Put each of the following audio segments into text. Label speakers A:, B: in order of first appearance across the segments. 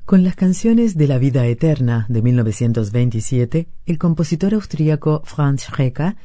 A: Con las canciones de la vida eterna de 1927, el compositor austríaco Franz Schreker,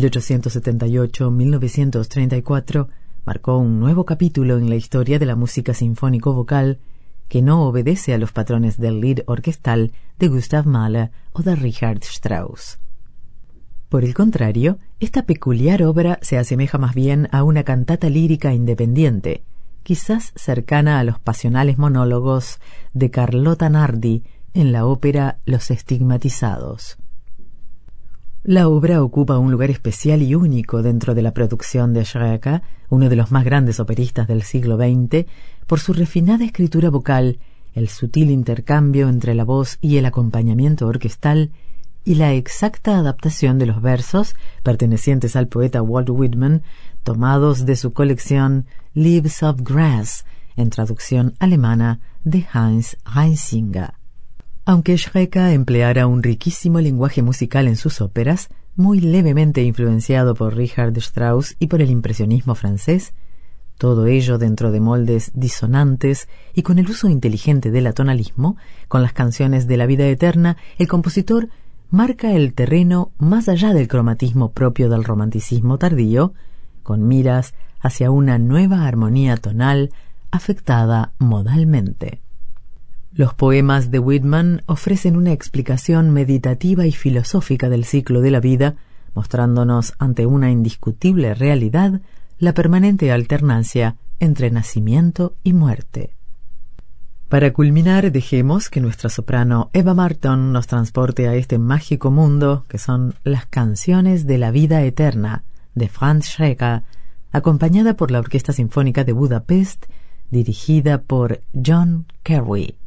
A: 1878-1934, marcó un nuevo capítulo en la historia de la música sinfónico-vocal que no obedece a los patrones del lied orquestal de Gustav Mahler o de Richard Strauss. Por el contrario, esta peculiar obra se asemeja más bien a una cantata lírica independiente, quizás cercana a los pasionales monólogos de Carlotta Nardi en la ópera Los Estigmatizados. La obra ocupa un lugar especial y único dentro de la producción de Schreker, uno de los más grandes operistas del siglo XX, por su refinada escritura vocal, el sutil intercambio entre la voz y el acompañamiento orquestal y la exacta adaptación de los versos pertenecientes al poeta Walt Whitman, tomados de su colección Leaves of Grass, en traducción alemana de Heinz Heinsinger. Aunque Schreker empleara un riquísimo lenguaje musical en sus óperas, muy levemente influenciado por Richard Strauss y por el impresionismo francés, todo ello dentro de moldes disonantes y con el uso inteligente del atonalismo, con las canciones de la vida eterna, el compositor marca el terreno más allá del cromatismo propio del romanticismo tardío, con miras hacia una nueva armonía tonal afectada modalmente. Los poemas de Whitman ofrecen una explicación meditativa y filosófica del ciclo de la vida, mostrándonos ante una indiscutible realidad la permanente alternancia entre nacimiento y muerte. Para culminar, dejemos que nuestra soprano Eva Marton nos transporte a este mágico mundo que son las canciones de la vida eterna de Franz Schreker, acompañada por la Orquesta Sinfónica de Budapest, dirigida por John Kerry.